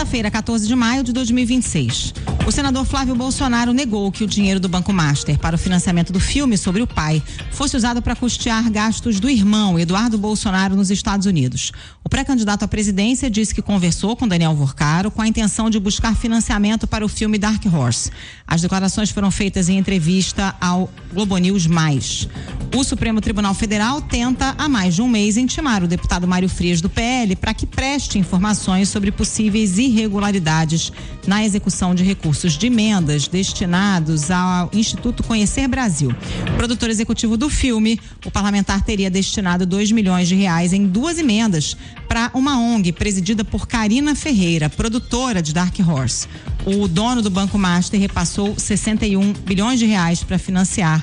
Quinta-feira, 14 de maio de 2026. O senador Flávio Bolsonaro negou que o dinheiro do Banco Master para o financiamento do filme sobre o pai fosse usado para custear gastos do irmão, Eduardo Bolsonaro, nos Estados Unidos. O pré-candidato à presidência disse que conversou com Daniel Vorcaro com a intenção de buscar financiamento para o filme Dark Horse. As declarações foram feitas em entrevista ao Globo News+. O Supremo Tribunal Federal tenta há mais de um mês intimar o deputado Mário Frias do PL para que preste informações sobre possíveis irregularidades na execução de recursos de emendas destinados ao Instituto Conhecer Brasil. Produtor executivo do filme, o parlamentar teria destinado R$2 milhões em 2 emendas para uma ONG presidida por Karina Ferreira, produtora de Dark Horse. O dono do Banco Master repassou R$61 bilhões para financiar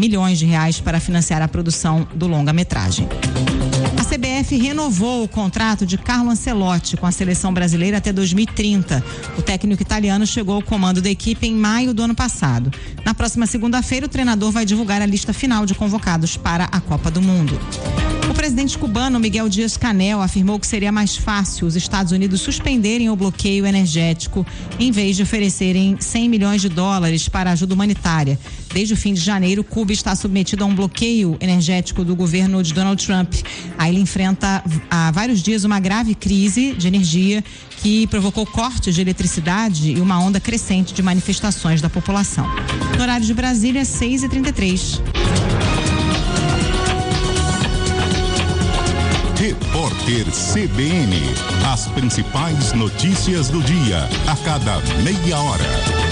a produção do longa-metragem. A CBF renovou o contrato de Carlo Ancelotti com a seleção brasileira até 2030. O técnico italiano chegou ao comando da equipe em maio do ano passado. Na próxima segunda-feira, o treinador vai divulgar a lista final de convocados para a Copa do Mundo. O presidente cubano Miguel Díaz-Canel afirmou que seria mais fácil os Estados Unidos suspenderem o bloqueio energético em vez de oferecerem $100 milhões para ajuda humanitária. Desde o fim de janeiro, Cuba está submetido a um bloqueio energético do governo de Donald Trump. Aí ele enfrenta há vários dias uma grave crise de energia que provocou cortes de eletricidade e uma onda crescente de manifestações da população. No horário de Brasília, 6h33. Repórter CBN. As principais notícias do dia, a cada meia hora.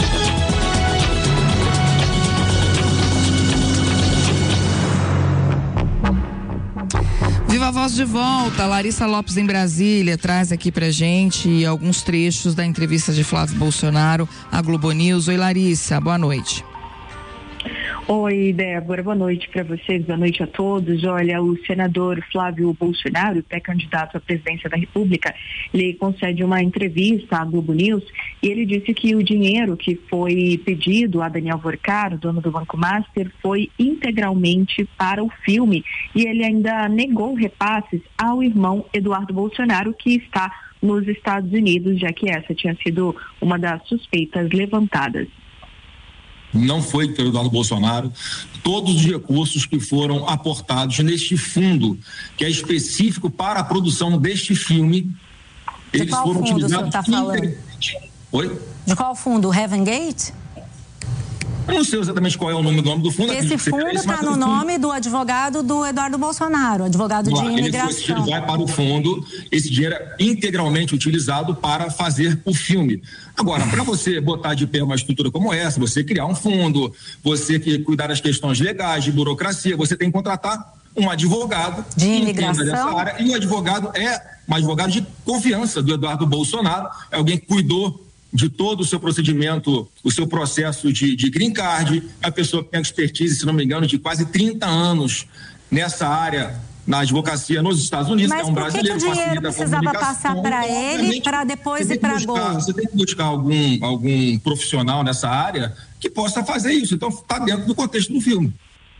Viva a Voz de volta. Larissa Lopes em Brasília traz aqui pra gente alguns trechos da entrevista de Flávio Bolsonaro à Globo News. Oi, Larissa, boa noite. Oi, Débora, boa noite para vocês, boa noite a todos. Olha, o senador Flávio Bolsonaro, pré-candidato à presidência da República, ele concede uma entrevista à Globo News e ele disse que o dinheiro que foi pedido a Daniel Vorcaro, dono do Banco Master, foi integralmente para o filme e ele ainda negou repasses ao irmão Eduardo Bolsonaro, que está nos Estados Unidos, já que essa tinha sido uma das suspeitas levantadas. Não foi pelo Eduardo Bolsonaro. Todos os recursos que foram aportados neste fundo, que é específico para a produção deste filme, eles foram utilizados. De qual fundo o senhor está falando? Oi? De qual fundo? O Heaven Gate? Eu não sei exatamente qual é o nome do fundo. Esse fundo está no nome do advogado do Eduardo Bolsonaro, advogado de imigração. Ele vai para o fundo, esse dinheiro é integralmente utilizado para fazer o filme. Agora, para você botar de pé uma estrutura como essa, você criar um fundo, você que cuidar das questões legais, de burocracia, você tem que contratar um advogado de imigração dessa área, e o advogado é um advogado de confiança do Eduardo Bolsonaro, é alguém que cuidou de todo o seu procedimento, o seu processo de green card, a pessoa que tem expertise, se não me engano, de quase 30 anos nessa área, na advocacia nos Estados Unidos. Mas que é um brasileiro, que o dinheiro precisava passar para ele, para depois ir para Gol? Você tem que buscar algum profissional nessa área que possa fazer isso. Então, está dentro do contexto do filme.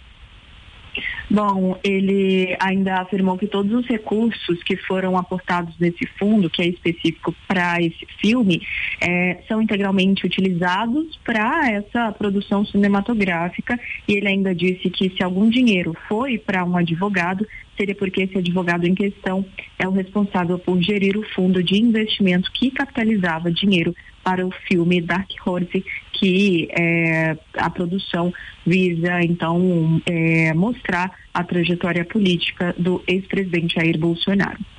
Bom, ele ainda afirmou que todos os recursos que foram aportados nesse fundo, que é específico para esse filme, são integralmente utilizados para essa produção cinematográfica, e ele ainda disse que se algum dinheiro foi para um advogado, seria porque esse advogado em questão é o responsável por gerir o fundo de investimento que capitalizava dinheiro para o filme Dark Horse, que a produção visa, então, mostrar a trajetória política do ex-presidente Jair Bolsonaro.